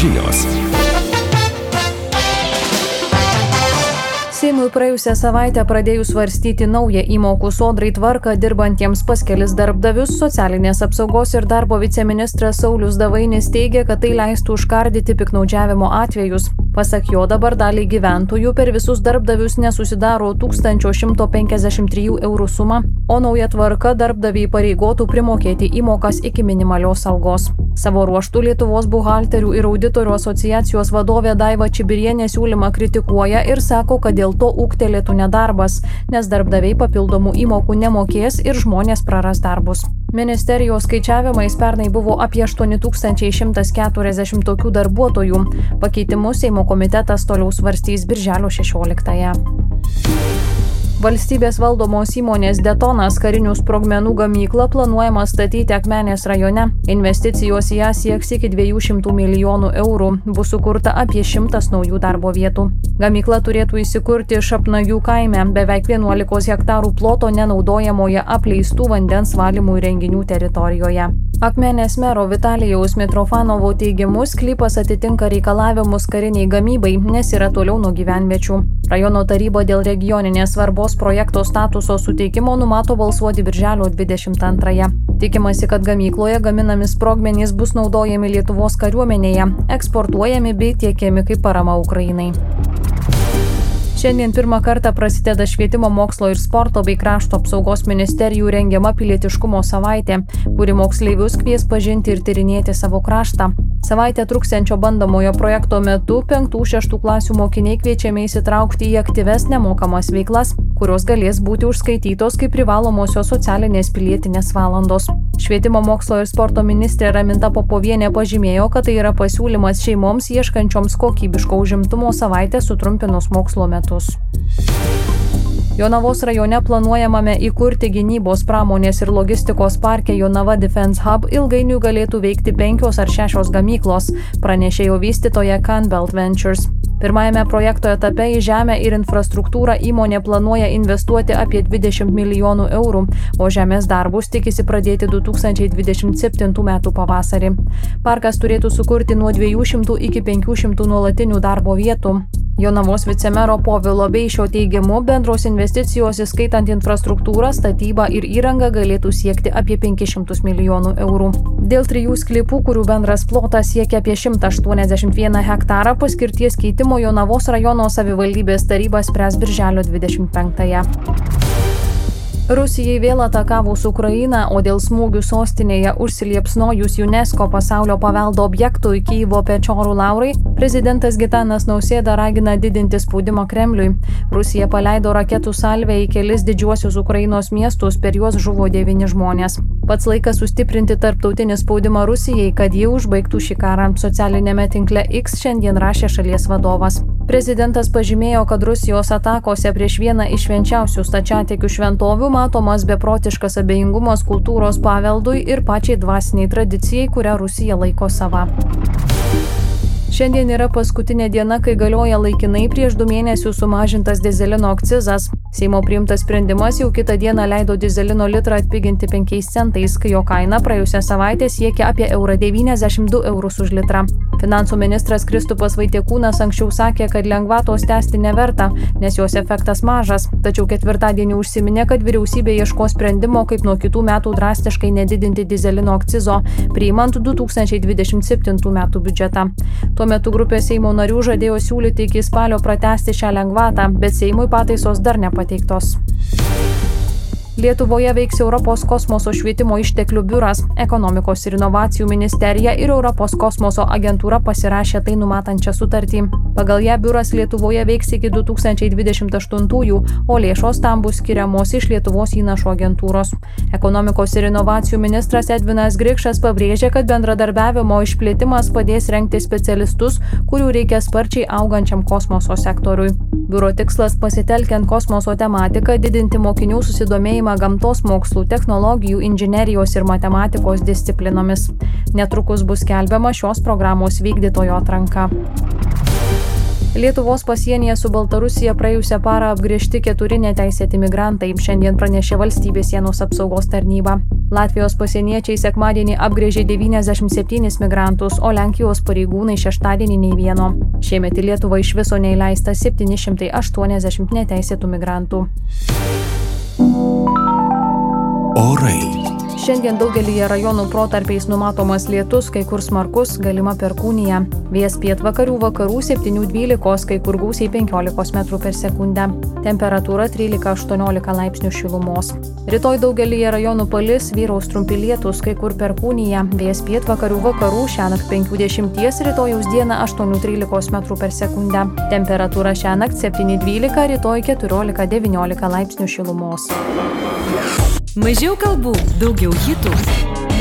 Žinios. Seimui praėjusią savaitę pradėjus svarstyti naują įmokų sodrai tvarką dirbantiems pas kelis darbdavius, socialinės apsaugos ir darbo viceministras Saulius Davainis teigia, kad tai leistų užkardyti piktnaudžiavimo atvejus. Pasak jo, dabar daliai gyventojų per visus darbdavius nesusidaro 1153 eurų suma, o nauja tvarka darbdaviai pareigotų primokėti įmokas iki minimalios algos. Savo ruožtu Lietuvos buhalterių ir auditorių asociacijos vadovė Daiva Čibirienė siūlymą kritikuoja ir sako, kad dėl to ūgtelėtų nedarbas, nes darbdaviai papildomų įmokų nemokės ir žmonės praras darbus. Ministerijos skaičiavimais pernai buvo apie 8140 tokių darbuotojų. Pakeitimus Seimo komitetas toliau svarstys birželio 16-ąją. Valstybės valdomos įmonės Detonas karinių sprogmenų gamyklą planuojama statyti Akmenės rajone. Investicijos į ją sieks iki 200 milijonų eurų. Bus sukurta apie 100 naujų darbo vietų. Gamykla turėtų įsikurti Šapnagių kaime, beveik 11 hektarų ploto nenaudojamoje apleistų vandens valymų įrenginių teritorijoje. Akmenės mero Vitalijaus Mitrofanovo teigimu, sklypas atitinka reikalavimus kariniai gamybai, nes yra toliau nuo gyvenviečių. Rajono taryba dėl regioninės svarbos projekto statuso suteikimo numato balsuoti birželio 22-ąją. Tikimasi, kad gamykloje gaminami sprogmenys bus naudojami Lietuvos kariuomenėje, eksportuojami bei tiekiami kaip parama Ukrainai. Šiandien pirmą kartą prasideda Švietimo, mokslo ir sporto bei krašto apsaugos ministerijų rengiama pilietiškumo savaitė, kuri moksleivius kvies pažinti ir tyrinėti savo kraštą. Savaitę truksiančio bandomojo projekto metu 5-6 klasių mokiniai kviečiami įsitraukti į aktyves nemokamas veiklas, kurios galės būti užskaitytos kaip privalomosios socialinės pilietinės valandos. Švietimo, mokslo ir sporto ministrė Raminta Popovienė pažymėjo, kad tai yra pasiūlymas šeimoms ieškančioms kokybiško užimtumo savaitę sutrumpinus mokslo metus. Jonavos rajone planuojamame įkurti gynybos pramonės ir logistikos parke Jonava Defense Hub ilgainiui galėtų veikti 5 ar 6 gamyklos, pranešė jo vystytoja Canbelt Ventures. Pirmajame projekto etape į žemę ir infrastruktūrą įmonė planuoja investuoti apie 20 milijonų eurų, o žemės darbus tikisi pradėti 2027 metų pavasarį. Parkas turėtų sukurti nuo 200 iki 500 nuolatinių darbo vietų. Jonavos vicemero Povilo Beišio teigimu, bendros investicijos įskaitant infrastruktūrą, statybą ir įrangą galėtų siekti apie 500 milijonų eurų. Dėl 3 sklypų, kurių bendras plotas siekia apie 181 hektarą, paskirties keitimo Jonavos rajono savivaldybės taryba spręs birželio 25-ąją. Rusijai vėl atakavus Ukrainą, o dėl smūgių sostinėje užsiliepsnojus UNESCO pasaulio paveldo objektui Kyjivo Pečorų laurai, prezidentas Gitanas Nausėda ragina didinti spaudimą Kremliui. Rusija paleido raketų salvę į kelis didžiuosius Ukrainos miestus, per juos žuvo 9 žmonės. Pats laikas sustiprinti tarptautinį spaudimą Rusijai, kad ji užbaigtų šį karą. Socialinėme tinkle X šiandien rašė šalies vadovas. Prezidentas pažymėjo, kad Rusijos atakose prieš vieną iš švenčiausių stačiatikių šventovių matomas beprotiškas abejingumas kultūros paveldui ir pačiai dvasiniai tradicijai, kurią Rusija laiko sava. Šiandien yra paskutinė diena, kai galioja laikinai prieš 2 mėnesius sumažintas dyzelino akcizas. Seimo priimtas sprendimas jau kitą dieną leido dyzelino litrą atpiginti 5 centais, kai jo kaina praėjusią savaitę siekia apie 92 eurus už litrą. Finansų ministras Kristupas Vaitiekūnas anksčiau sakė, kad lengvatos tęsti neverta, nes jos efektas mažas, tačiau ketvirtadienį užsiminė, kad vyriausybė ieško sprendimo, kaip nuo kitų metų drastiškai nedidinti dyzelino akcizo, priimant 2027 metų biudžetą. Tuo metu grupė Seimo narių žadėjo siūlyti iki spalio pratęsti šią lengvatą, bet Seimui pataisos dar nepateiktos. Lietuvoje veiks Europos kosmoso švietimo išteklių biuras, ekonomikos ir inovacijų ministerija ir Europos kosmoso agentūra pasirašė tai numatančią sutartį. Pagal ją biuras Lietuvoje veiks iki 2028-ųjų, o lėšos tam bus skiriamos iš Lietuvos įnašų agentūros. Ekonomikos ir inovacijų ministras Edvinas Grikšas pabrėžė, kad bendradarbiavimo išplėtimas padės rengti specialistus, kurių reikia sparčiai augančiam kosmoso sektoriui. Biuro tikslas pasitelkiant kosmoso tematiką didinti mokinių susidomėjimą gamtos mokslų, technologijų, inžinerijos ir matematikos disciplinomis. Netrukus bus skelbiama šios programos vykdytojo atranka. Lietuvos pasienyje su Baltarusija praėjusią parą apgręžti 4 neteisėti migrantai, šiandien pranešė Valstybės sienos apsaugos tarnyba. Latvijos pasieniečiai sekmadienį apgręžė 97 migrantus, o Lenkijos pareigūnai šeštadienį nei vieno. Šiemet į Lietuvą iš viso neįleista 780 neteisėtų migrantų. Orai. Šiandien daugelyje rajonų protarpiais numatomas lietus, kai kur smarkus, galima perkūnija. Vėjas pietvakarių vakarų 7–12, kai kur gūsiai 15 m/s. Temperatūra 13–18 laipsnių šilumos. Rytoj daugelyje rajonų palis, vyraus trumpi lietus, kai kur perkūnija. Vėjas pietvakarių vakarų šiąnakt 5–10, rytojaus dieną 8–13 m/s. Temperatūra šiąnakt 7–12, rytoj 14–19 laipsnių šilumos. Mažiau kalbų, daugiau hitų.